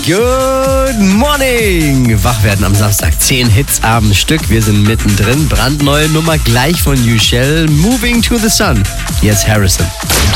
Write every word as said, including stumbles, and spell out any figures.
Good morning! Wach werden am Samstag. Zehn Hits am Stück. Wir sind mittendrin. Brandneue Nummer gleich von Yushel. Moving to the Sun. Jetzt Harrison.